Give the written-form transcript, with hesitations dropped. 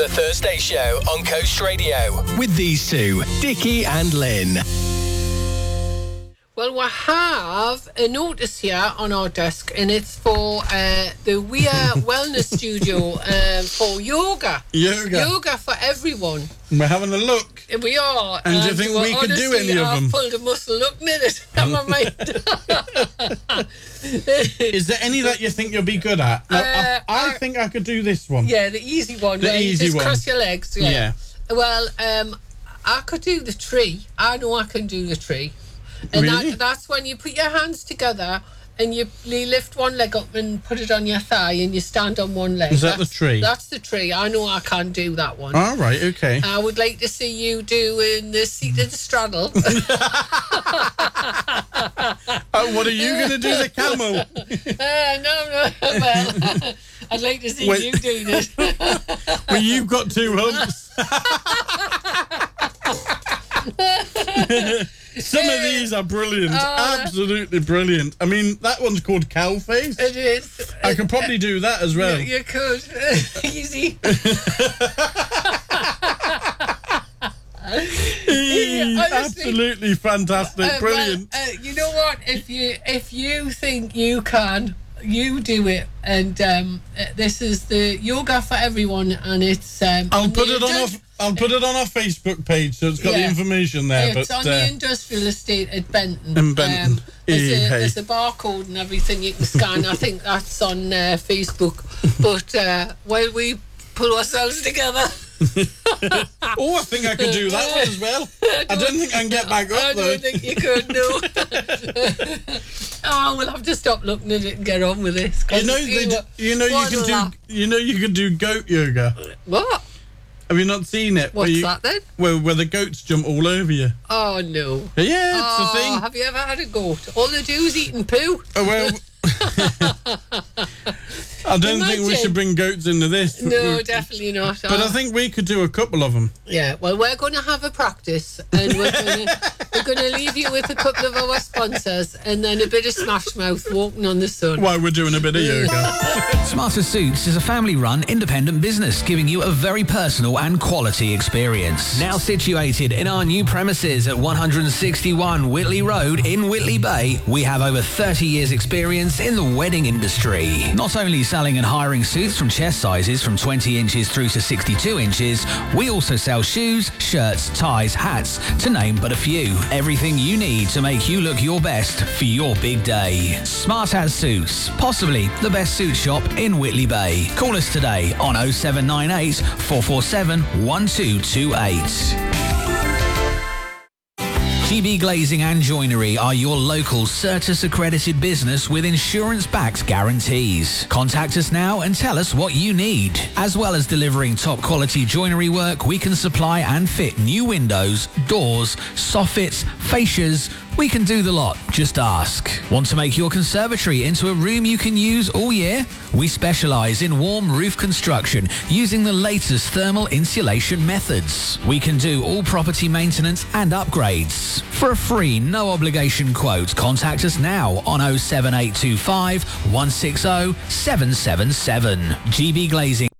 The Thursday Show on Coast Radio with these two, Dickie and Lynn. Well, we have a notice here on our desk, and it's for the We Are Wellness Studio for yoga. Yoga for everyone. We're having a look. We are. And do you think we can do any of them? I've pulled a muscle looking at it. Is there any that you think you'll be good at? Now, I think I could do this one. Yeah, the easy one. The easy just one. Cross your legs. Yeah. Well, I could do the tree. I know I can do the tree. And really? that's when you put your hands together and you lift one leg up and put it on your thigh and you stand on one leg. Is that the tree? That's the tree. I know I can do that one. All right, okay. I would like to see you doing the seated straddle. What are you going to do, the camel? No. Well, I'd like to see you doing it. Well, you've got two humps. Some of these are brilliant, absolutely brilliant. I mean, that one's called cow face. It is. I could probably do that as well. You could. Easy. Absolutely fantastic, brilliant. Well, you know what? If you think you can, you do it. And this is the Yoga for Everyone, and it's. I'll put it on our Facebook page, so it's got the information there. It's on the industrial estate at Benton. In Benton. There's a barcode and everything you can scan. I think that's on Facebook. But while we pull ourselves together. I think I could do that one as well. I don't think I can get back up, though. I don't think you could, no. We'll have to stop looking at it and get on with this. You can do goat yoga. What? Have you not seen it? What's that then? Where the goats jump all over you. Oh, no. Yeah, it's a thing. Have you ever had a goat? All they do is eating poo. Oh, well... I don't think we should bring goats into this. No, definitely not. But I think we could do a couple of them. Yeah, well, we're going to have a practice, and we're going to leave you with a couple of our sponsors, and then a bit of Smash Mouth walking on the sun. While we're doing a bit of yoga. Smarter Suits is a family-run independent business giving you a very personal and quality experience. Now situated in our new premises at 161 Whitley Road in Whitley Bay, we have over 30 years experience in the wedding industry. Not only selling and hiring suits from chest sizes from 20 inches through to 62 inches, we also sell shoes, shirts, ties, hats, to name but a few. Everything you need to make you look your best for your big day. Smart Hat Suits, possibly the best suit shop in Whitley Bay. Call us today on 0798 447 1228. GB Glazing and Joinery are your local Certis accredited business with insurance-backed guarantees. Contact us now and tell us what you need. As well as delivering top quality joinery work, we can supply and fit new windows, doors, soffits, fascias. We can do the lot. Just ask. Want to make your conservatory into a room you can use all year? We specialise in warm roof construction using the latest thermal insulation methods. We can do all property maintenance and upgrades. For a free, no obligation quote, contact us now on 07825 160 777. GB Glazing.